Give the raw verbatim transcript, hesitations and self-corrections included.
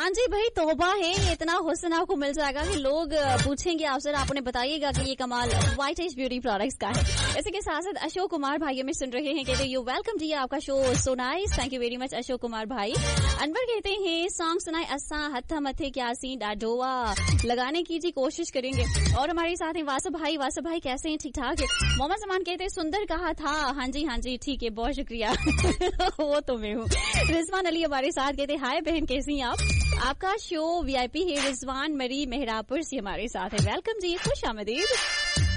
हाँ जी भाई, तौबा है, इतना हुस्न आपको मिल जाएगा कि लोग पूछेंगे आपसे, आप उन्हें बताइएगा कि ये कमाल व्हाइट एज ब्यूटी प्रोडक्ट्स का है। इसी के साथ साथ अशोक कुमार भाई हमें सुन रहे हैं, कहते हैं यू वेलकम जी, आपका show so nice, thank you very much Ashok Kumar भाई। अनवर कहते हैं सॉन्ग सुनाए असा हथा मथे क्या सी डाडोवा, लगाने की जी कोशिश करेंगे। और हमारे साथ हैं वासब भाई, वासब भाई कैसे हैं, ठीक ठाक है। मोहम्मद जमान कहते हैं सुंदर कहा था, हाँ जी हाँ जी ठीक है, बहुत शुक्रिया वो तो मैं हूँ। रिजवान अली हमारे साथ कहते हैं हाय बहन कैसी हैं आप, आपका शो वीआईपी है। रिजवान मरी मेहरापुर से हमारे साथ है, वेलकम जी, खुश आमदीद।